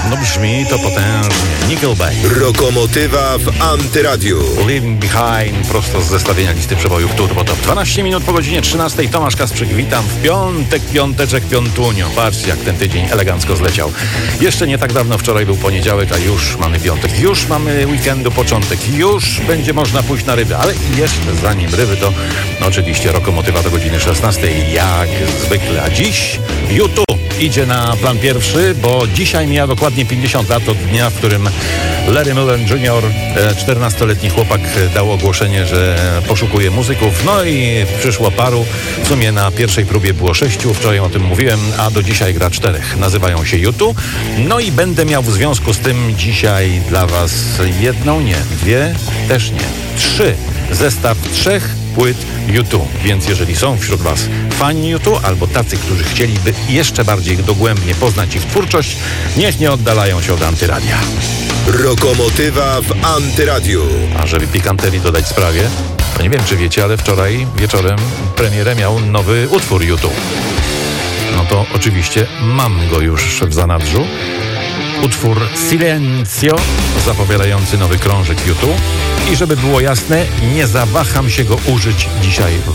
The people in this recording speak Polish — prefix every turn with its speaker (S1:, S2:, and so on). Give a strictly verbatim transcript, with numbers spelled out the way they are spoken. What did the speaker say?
S1: No brzmi to potężnie. Nickelback.
S2: Rokomotywa w Antyradiu.
S1: Leaving Behind, prosto z zestawienia listy przebojów Turbo Top. dwanaście minut po godzinie trzynastej. Tomasz Kasprzyk, witam w piątek, piąteczek, piątunio. Patrzcie, jak ten tydzień elegancko zleciał. Jeszcze nie tak dawno, wczoraj był poniedziałek, a już mamy piątek. Już mamy weekendu początek. Już będzie można pójść na ryby. Ale jeszcze zanim ryby, to oczywiście Rokomotywa do godziny szesnastej. Jak zwykle. A dziś YouTube idzie na plan pierwszy, bo dzisiaj mija dokładnie pięćdziesiąt lat od dnia, w którym Larry Mullen junior, czternastoletni chłopak, dał ogłoszenie, że poszukuje muzyków. No i przyszło paru. W sumie na pierwszej próbie było sześciu, wczoraj o tym mówiłem, a do dzisiaj gra czterech. Nazywają się YouTube. No i będę miał w związku z tym dzisiaj dla was jedną, nie, dwie, też nie, trzy. Zestaw trzech płyt YouTube. Więc jeżeli są wśród was fani YouTube albo tacy, którzy chcieliby jeszcze bardziej dogłębnie poznać ich twórczość, niech nie oddalają się od Antyradia.
S2: Rokomotywa w Antyradiu.
S1: A żeby pikanterii dodać sprawie, to nie wiem, czy wiecie, ale wczoraj wieczorem premierę miał nowy utwór YouTube. No to oczywiście mam go już w zanadrzu. Utwór Silenzio, zapowiadający nowy krążek YouTube. I żeby było jasne, nie zawaham się go użyć dzisiaj w